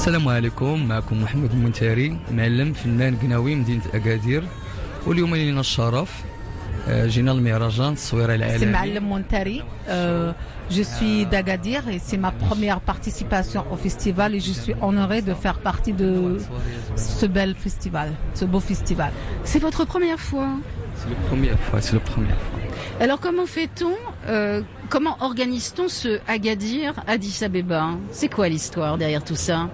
السلام عليكم. معكم محمد المنتاري، معلم فنان قناوي مدينة أكادير، واليوم لنا الشرف جينا المهرجان التصويري العالمي. C'est Ma'alem Montari. Je suis d'Agadir et c'est ma première participation au festival et je suis honorée de faire partie de ce bel festival, ce beau festival. C'est votre première fois? C'est la première fois, c'est la première fois. Alors comment fait-on, comment organise-t-on ce Agadir Addis Abeba? C'est quoi l'histoire derrière tout ça?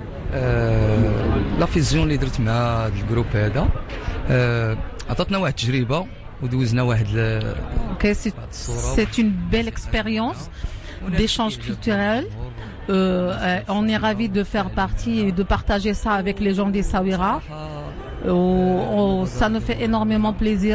لا فيزيون اللي درت مع هذا الجروب هذا عطاتنا واحد التجربة ودوزنا واحد C'est une belle expérience d'échange culturel. On est ravis de faire partie et de partager ça avec les gens des Sawira. Ça nous fait énormément plaisir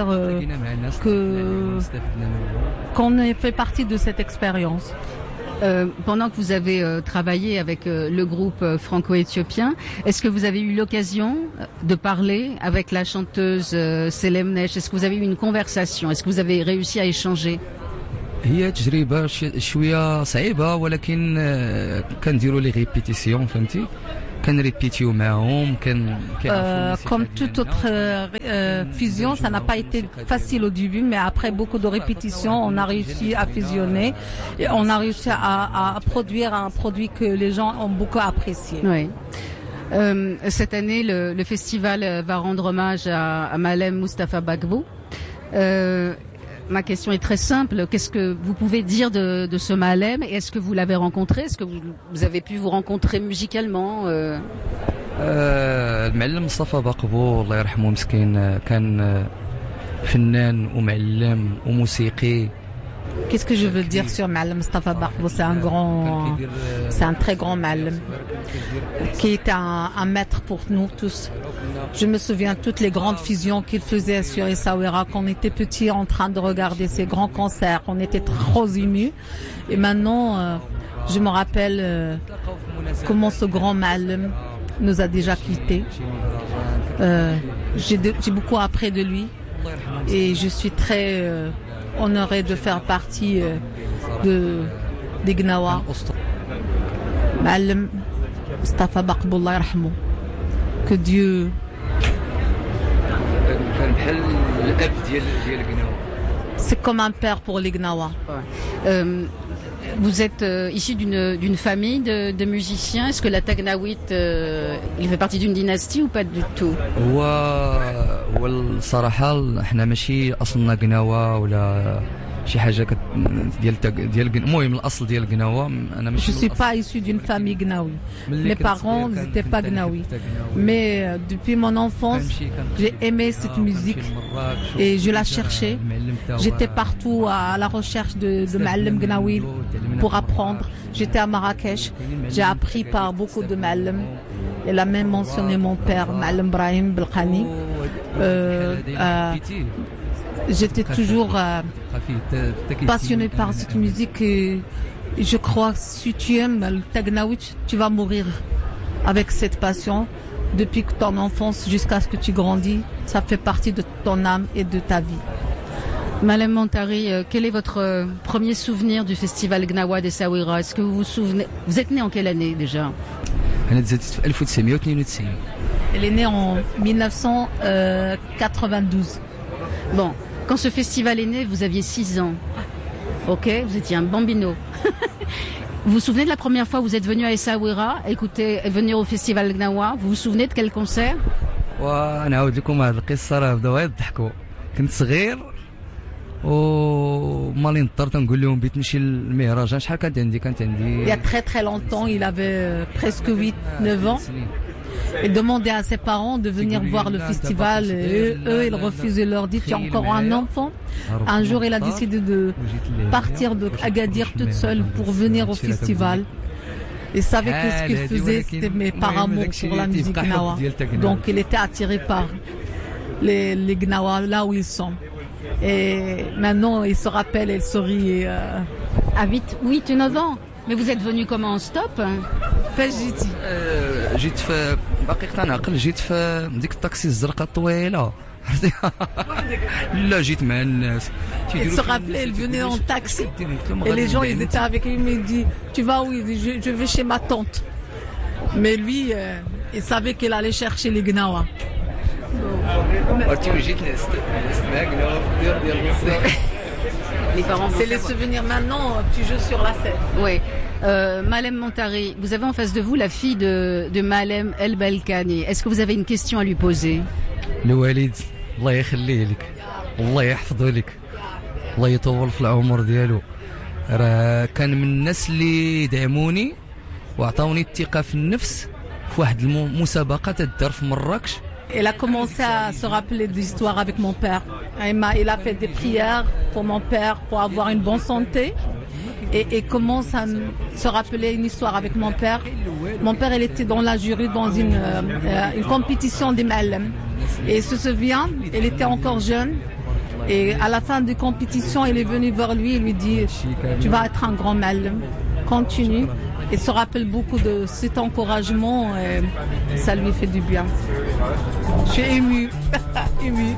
qu'on ait fait partie de cette expérience. Pendant que vous avez travaillé avec le groupe franco-éthiopien, est-ce que vous avez eu l'occasion de parler avec la chanteuse Selem Nesh? Est-ce que vous avez eu une conversation? Est-ce que vous avez réussi à échanger? هي تجربة شوية صعيبة، ولكن كنديروا لي ريبيتيسيون، فهمتي؟ كنريبيتيو معهم Comme toute autre fusion, ça n'a pas été facile au début, mais après beaucoup de répétitions, on a réussi à fusionner et on a réussi à produire un produit que les gens ont beaucoup apprécié. Oui. Cette année, le festival va rendre hommage à Ma'alem Moustapha Gbagbo. Ma question est très simple. Qu'est-ce que vous pouvez dire de ce Ma'alem? Est-ce que vous l'avez rencontré? Est-ce que vous avez pu vous rencontrer musicalement? المعلم مصطفى باقبو الله يرحمه مسكين كان فنان ومعلم وموسيقي. Qu'est-ce que je veux dire sur Ma'alem Moustapha Gbagbo? C'est un très grand Ma'alem qui est un maître pour nous tous. Je me souviens de toutes les grandes fusions qu'il faisait sur Essaouira quand on était petits en train de regarder ces grands concerts. On était trop émus. Et maintenant, je me rappelle comment ce grand Ma'alem nous a déjà quittés. J'ai beaucoup appris de lui et je suis très honorée de faire partie des Gnawa. Ma'alem Moustapha Gbagbo, Allah yarhamou. Que Dieu. C'est comme un père pour les Gnawa. Vous êtes issu d'une famille de musiciens. Est-ce que la Tagnawit, il fait partie d'une dynastie ou pas du tout? والصراحة احنا ماشي أصلنا قناوة ولا شي حاجة ديال المهم الأصل ديال قناوة. أنا ماشي. Je suis pas issu d'une famille gnawi. Mes parents n'étaient pas gnawi. Mais depuis mon enfance, j'ai aimé cette musique et je la cherchais. J'étais partout à la recherche de Ma'alem Gnawi pour apprendre. J'étais à Marrakech. J'ai appris par beaucoup de Ma'alem. Elle a même mentionné mon père, Ma'alem Brahim Belkhani. J'étais toujours passionnée par cette musique et je crois que si tu aimes le Tagnawit, tu vas mourir avec cette passion. Depuis que ton enfance jusqu'à ce que tu grandis, ça fait partie de ton âme et de ta vie. Ma'alem Montari, quel est votre premier souvenir du festival Gnawa d'Essaouira? Est-ce que vous vous souvenez? Vous êtes né en quelle année déjà? Elle est née en 1992. Bon, quand ce festival est né, vous aviez 6 ans. Ok, vous étiez un bambino. Vous vous souvenez de la première fois où vous êtes venu à Essaouira, venir au festival Gnawa? Vous vous souvenez de quel concert? ونعاود لكم هذه القصة راه بداو يضحكوا. كنت صغير ومالي نضطر نقول لهم بغيت نمشي للمهرجان. شحال كانت عندي؟ Il y a très très longtemps, il avait presque 8-9 ans. Il demandait à ses parents de venir voir le festival et eux, ils refusaient, leur dit: tu es encore un enfant. Un jour, il a décidé de partir de Agadir toute seule pour venir au festival. Il savait que ce qu'il faisait, c'était par amour pour la musique Gnawa. Donc, il était attiré par les Gnawa, là où ils sont. Et maintenant, il se rappelle, il sourit. À 8 ou 9 ans. Mais vous êtes venu comment, en stop? فاش جيتي؟ جيت في باقي كنعقل. جيت في ديك الطاكسي الزرقاء الطويله. لا جيت مع الناس. Il se rappelait, il venait en taxi et les gens ils étaient avec lui. Il me dit: tu vas où? Il dit: je vais chez ma tante. Mais lui, il savait qu'il allait chercher les Gnawa. Les parents. C'est les souvenirs maintenant, tu joues sur la scène. Oui. Malem Montari, vous avez en face de vous la fille de Malem El Balkani. Est-ce que vous avez une question à lui poser? الوالد الله يخليه لك والله يحفظه لك الله يطول في العمر ديالو راه كان من الناس اللي يدعموني وعطاوني الثقة في النفس في واحد المسابقة تدار في مراكش. Il a commencé à se rappeler de l'histoire avec mon père. Il a fait des prières pour mon père pour avoir une bonne santé et commence à se rappeler une histoire avec mon père. Mon père, il était dans la jury dans une compétition des Malem. Et il se souvient, il était encore jeune. Et à la fin de la compétition, il est venu vers lui et lui dit « Tu vas être un grand Malem. Continue. » Il se rappelle beaucoup de cet encouragement et ça lui fait du bien. Je suis émue.